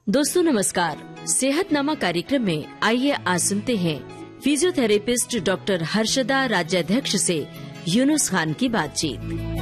दोस्तों नमस्कार। सेहतनामा कार्यक्रम में आइए आज सुनते हैं फिजियोथेरेपिस्ट डॉक्टर हर्षदा राज्याध्यक्ष से यूनुस खान की बातचीत।